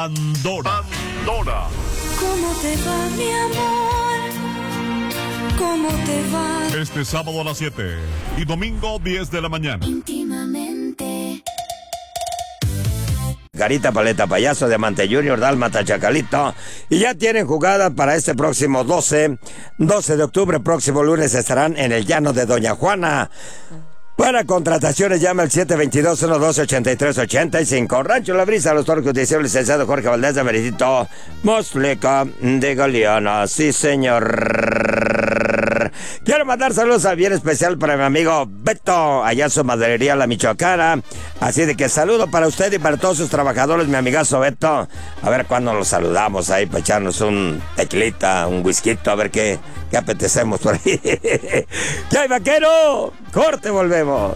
Pandora. ¿Cómo te va, mi amor? ¿Cómo te va? Este sábado a las 7 y domingo 10 de la mañana. Íntimamente. Garita, Paleta, Payaso, Diamante Junior, Dálmata, Chacalito. Y ya tienen jugada para este próximo 12 de octubre, próximo lunes, estarán en el llano de Doña Juana. Para contrataciones llama al 722-112-8385. Rancho La Brisa, los torcos de el licenciado Jorge Valdés de Meritito Mosleca de Galeana. Sí, señor. Quiero mandar saludos al bien especial para mi amigo Beto, allá en su maderería La Michoacana. Así de que saludo para usted y para todos sus trabajadores, mi amigazo Beto. A ver cuándo los saludamos ahí para echarnos un tequilita, un whisky, a ver qué apetecemos por ahí. ¡Ya hay, vaquero! ¡Corte, volvemos!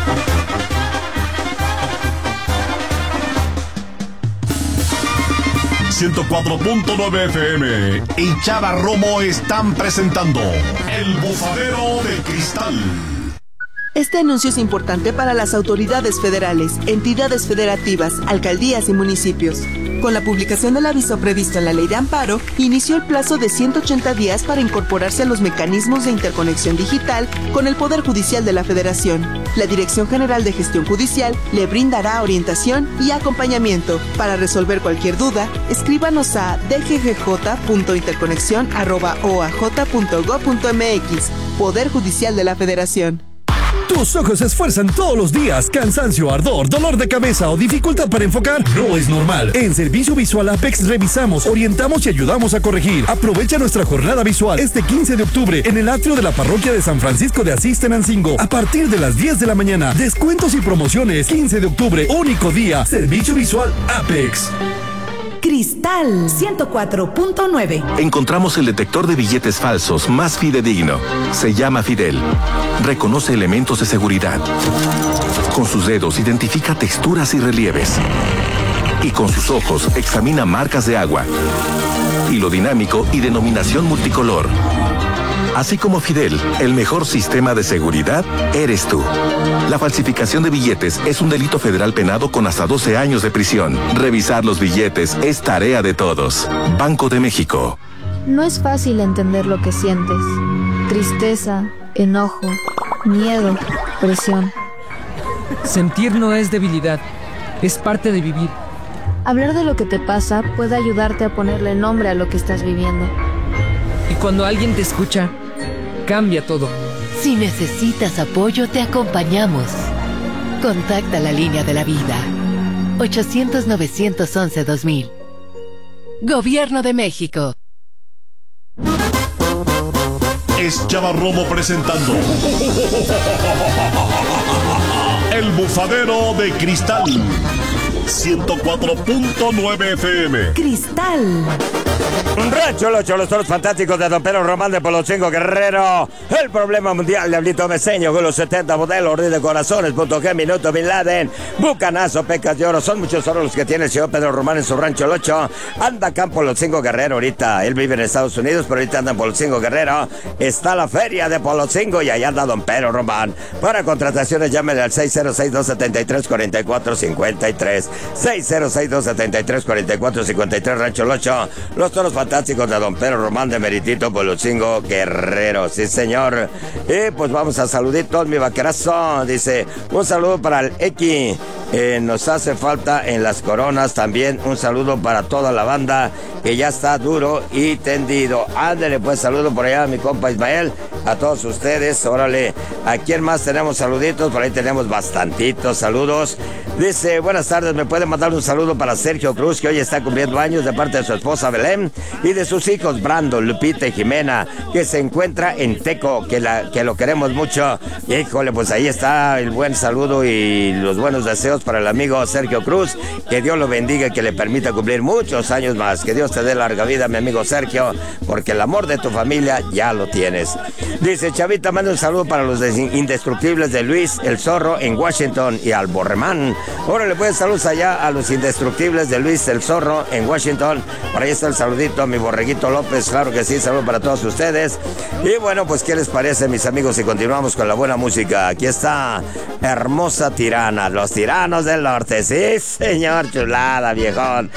...104.9 FM y Chava Romo están presentando El Bufadero de Cristal. Este anuncio es importante para las autoridades federales, entidades federativas, alcaldías y municipios. Con la publicación del aviso previsto en la Ley de Amparo, inició el plazo de 180 días para incorporarse a los mecanismos de interconexión digital con el Poder Judicial de la Federación. La Dirección General de Gestión Judicial le brindará orientación y acompañamiento. Para resolver cualquier duda, escríbanos a dggj.interconexión@oaj.gov.mx. Poder Judicial de la Federación. Tus ojos se esfuerzan todos los días. Cansancio, ardor, dolor de cabeza o dificultad para enfocar no es normal. En Servicio Visual Apex revisamos, orientamos y ayudamos a corregir. Aprovecha nuestra jornada visual este 15 de octubre en el atrio de la parroquia de San Francisco de Asís, Tenancingo. A partir de las 10 de la mañana. Descuentos y promociones. 15 de octubre, único día. Servicio Visual Apex. Cristal 104.9. Encontramos el detector de billetes falsos más fidedigno. Se llama Fidel. Reconoce elementos de seguridad. Con sus dedos identifica texturas y relieves. Y con sus ojos examina marcas de agua. Hilo dinámico y denominación multicolor. Así como Fidel, el mejor sistema de seguridad eres tú. La falsificación de billetes es un delito federal penado con hasta 12 años de prisión. Revisar los billetes es tarea de todos. Banco de México. No es fácil entender lo que sientes. Tristeza, enojo, miedo, presión. Sentir no es debilidad, es parte de vivir. Hablar de lo que te pasa puede ayudarte a ponerle nombre a lo que estás viviendo. Y cuando alguien te escucha, cambia todo. Si necesitas apoyo, te acompañamos. Contacta la línea de la vida. 800-911-2000. Gobierno de México. Es Chava Romo presentando El Bufadero de Cristal. 104.9 FM. Cristal. Rancho Los Toros Fantásticos de Don Pedro Román de Polochingo Guerrero. El problema mundial, Diablito Meseño, con los 70 modelos, Rey de Corazones, .g, Minuto, Bin Laden, Bucanazo, Pecas de Oro. Son muchos toros los que tiene el señor Pedro Román en su rancho El Ocho. Anda acá en Polochingo Guerrero ahorita. Él vive en Estados Unidos, pero ahorita anda en Polochingo Guerrero. Está la feria de Polochingo y allá anda Don Pedro Román. Para contrataciones, llámenle al 606-273-4453. 606-273-4453, Rancho El Ocho. Los toros fantásticos de Don Pedro Román de Meritito Polochingo Guerrero. Sí, señor. Y pues vamos a saluditos, mi vaquerazo. Dice, un saludo para el X. Nos hace falta en las coronas también. Un saludo para toda la banda que ya está duro y tendido. Ándale, pues saludo por allá a mi compa Ismael. A todos ustedes. Órale. ¿A quién más tenemos saluditos? Por ahí tenemos bastantitos saludos. Dice, buenas tardes, me puede mandar un saludo para Sergio Cruz, que hoy está cumpliendo años, de parte de su esposa Belén y de sus hijos Brando, Lupita y Jimena, que se encuentra en Teco, que lo queremos mucho. Híjole, pues ahí está el buen saludo y los buenos deseos para el amigo Sergio Cruz. Que Dios lo bendiga y que le permita cumplir muchos años más. Que Dios te dé larga vida, mi amigo Sergio, porque el amor de tu familia ya lo tienes. Dice, Chavita, manda un saludo para los indestructibles de Luis el Zorro en Washington y al Borremán. Órale, pues saludos allá a los indestructibles de Luis el Zorro en Washington. Por ahí está el saludito a mi Borreguito López, claro que sí, saludo para todos ustedes. Y bueno, pues ¿qué les parece, mis amigos, si continuamos con la buena música? Aquí está Hermosa Tirana, los Tiranos del Norte. Sí, señor, chulada, viejón.